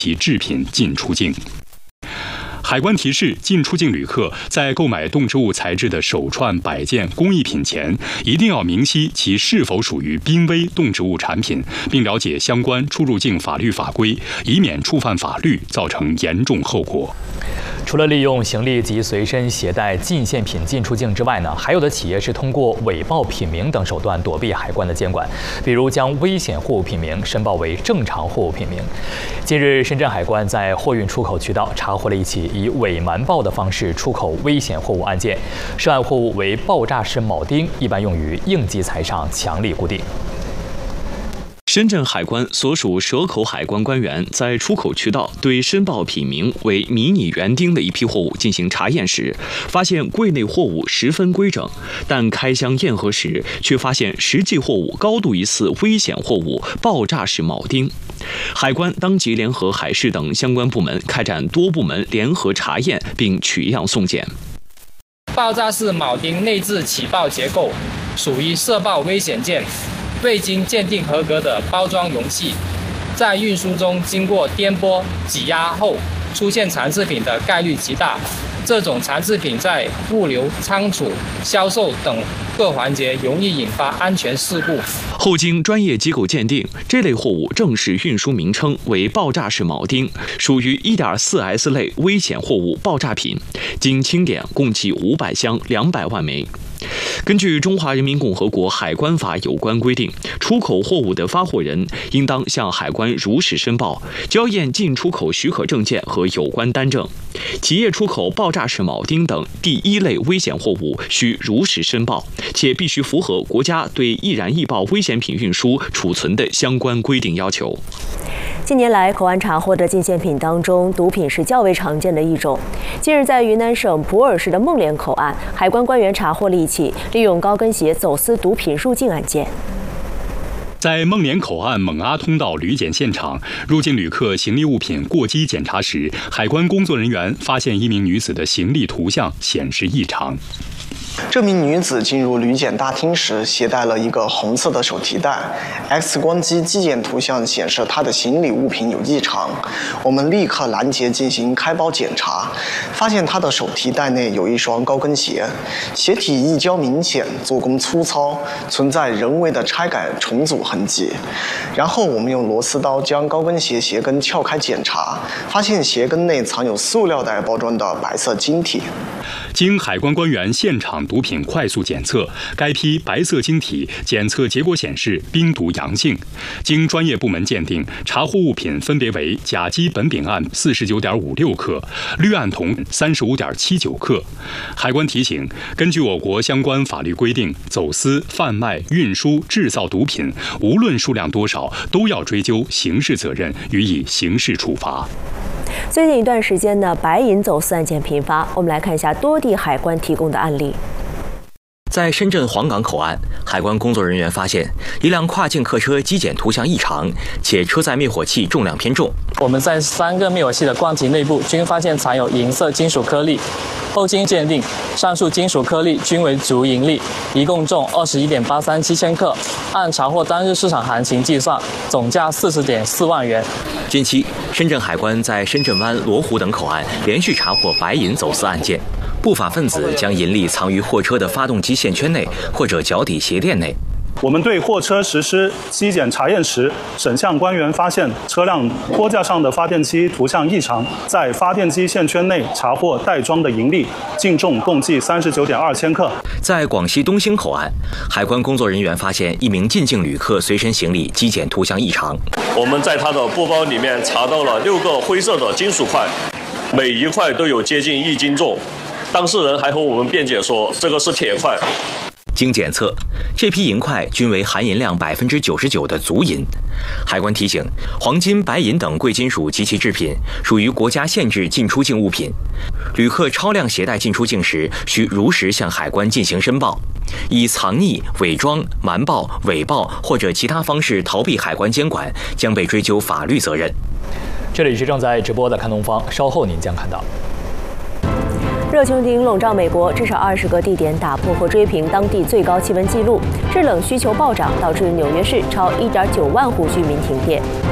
及制品进出境。海关提示进出境旅客在购买动植物材质的手串、摆件、工艺品前，一定要明晰其是否属于濒危动植物产品，并了解相关出入境法律法规，以免触犯法律，造成严重后果。 除了利用行李及随身携带禁限品进出境之外呢，还有的企业是通过伪报品名等手段躲避海关的监管，比如将危险货物品名申报为正常货物品名。近日，深圳海关在货运出口渠道查获了一起以伪瞒报的方式出口危险货物案件，涉案货物为爆炸式铆钉，一般用于应急材上强力固定。 深圳海关所属蛇口海关官员在出口渠道对申报品名为迷你园丁的一批货物进行查验时，发现柜内货物十分规整，但开箱验核时却发现实际货物高度疑似危险货物爆炸式铆钉。海关当即联合海事等相关部门开展多部门联合查验，并取样送检。 爆炸式铆钉内置起爆结构，属于涉爆危险件。未经鉴定合格的包装容器，在运输中经过颠簸、挤压后出现残次品的概率极大。这种残次品在物流、仓储、销售等各环节容易引发安全事故。 后经专业机构鉴定，这类货物正式运输名称为爆炸式铆钉，属于 1.4S 类危险货物爆炸品，经清点共计500箱200万枚。根据《中华人民共和国海关法》有关规定，出口货物的发货人应当向海关如实申报，交验进出口许可证件和有关单证。企业出口爆炸式铆钉等第一类危险货物需如实申报，且必须符合国家对易燃易爆危险品运输、储存的相关规定要求。 近年来，口岸查获的禁限品当中，毒品是较为常见的一种。近日，在云南省普洱市的孟连口岸，海关官员查获了一起利用高跟鞋走私毒品入境案件。 在孟连口岸蒙阿通道旅检现场，入境旅客行李物品过机检查时，海关工作人员发现一名女子的行李图像显示异常。 这名女子进入旅检大厅时，携带了一个红色的手提袋。X 光机机检图像显示她的行李物品有异常，我们立刻拦截进行开包检查，发现她的手提袋内有一双高跟鞋，鞋体溢胶明显，做工粗糙，存在人为的拆改重组痕迹。然后我们用螺丝刀将高跟鞋鞋跟撬开检查，发现鞋跟内藏有塑料袋包装的白色晶体。 经海关官员现场毒品快速检测，该批白色晶体检测结果显示冰毒阳性。经专业部门鉴定，查获物品分别为甲基苯丙胺49.56克、氯胺酮35.79克。海关提醒，根据我国相关法律规定，走私、贩卖、运输、制造毒品，无论数量多少，都要追究刑事责任，予以刑事处罚。 最近一段时间呢，白银走私案件频发。我们来看一下多地海关提供的案例。 在深圳黄岗口岸，海关工作人员发现一辆跨境客车机检图像异常，且车载灭火器重量偏重。 我们在3个灭火器的罐体内部均发现藏有银色金属颗粒，后经鉴定，上述金属颗粒均为足银粒，一共重21.837千克，按查获当日市场行情计算，总价40.4万元。 近期，深圳海关在深圳湾、罗湖等口岸连续查获白银走私案件。不法分子将银粒藏于货车的发动机线圈内或者脚底鞋垫内。 我们对货车实施机检查验时，省项官员发现车辆托架上的发电机图像异常，在发电机线圈内查获袋装的银粒，净重共计39.2千克。 在广西东兴口岸，海关工作人员发现一名进境旅客随身行李机检图像异常。 我们在他的布包里面查到了6个灰色的金属块，每一块都有接近1斤重。当事人还和我们辩解说，这个是铁块。 经检测，这批银块均为含银量99%的足银。海关提醒，黄金、白银等贵金属及其制品属于国家限制进出境物品，旅客超量携带进出境时，需如实向海关进行申报。以藏匿、伪装、瞒报、伪报或者其他方式逃避海关监管，将被追究法律责任。 这里是正在直播的看东方，稍后您将看到。 热穹顶笼罩美国，至少20个地点打破或追平当地最高气温纪录。制冷需求暴涨，导致纽约市超1.9万户居民停电。